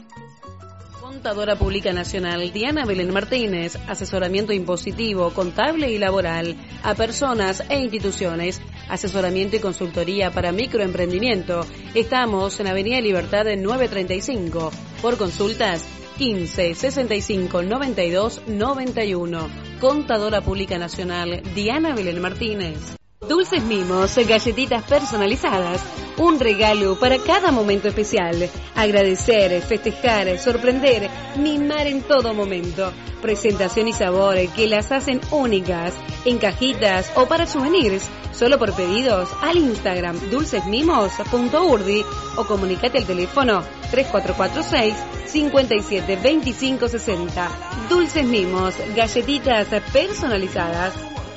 Contadora Pública Nacional Diana Belén Martínez, asesoramiento impositivo, contable y laboral a personas e instituciones, asesoramiento y consultoría para microemprendimiento. Estamos en Avenida Libertad 935. Por consultas 15 65 92 91. Contadora Pública Nacional Diana Belén Martínez. Dulces Mimos, galletitas personalizadas, un regalo para cada momento especial. Agradecer, festejar, sorprender, mimar en todo momento. Presentación y sabor que las hacen únicas, en cajitas o para souvenirs. Solo por pedidos al Instagram dulcesmimos.urdi o comunicate al teléfono 3446 57 25 60. Dulces Mimos, galletitas personalizadas.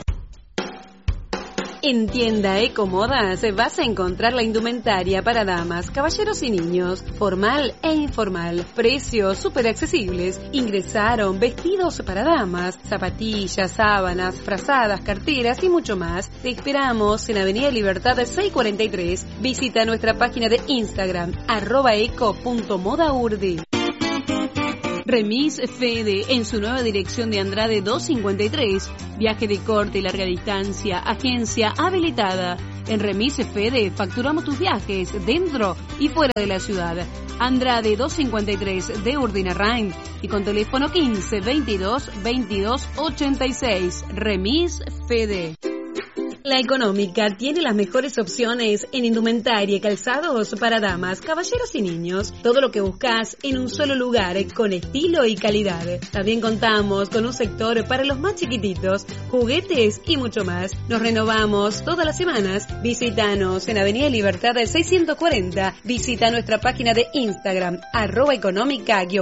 En Tienda Ecomodas vas a encontrar la indumentaria para damas, caballeros y niños, formal e informal. Precios súper accesibles. Ingresaron vestidos para damas, zapatillas, sábanas, frazadas, carteras y mucho más. Te esperamos en Avenida Libertad 643. Visita nuestra página de Instagram @eco.modaurdi. Remis Fede en su nueva dirección de Andrade 253. Viaje de corte y larga distancia, agencia habilitada. En Remis Fede facturamos tus viajes dentro y fuera de la ciudad. Andrade 253 de Urdinarrain y con teléfono 15 22 22 86. Remis Fede. La Económica tiene las mejores opciones en indumentaria y calzados para damas, caballeros y niños. Todo lo que buscas en un solo lugar, con estilo y calidad. También contamos con un sector para los más chiquititos, juguetes y mucho más. Nos renovamos todas las semanas. Visítanos en Avenida Libertad 640. Visita nuestra página de Instagram @económica_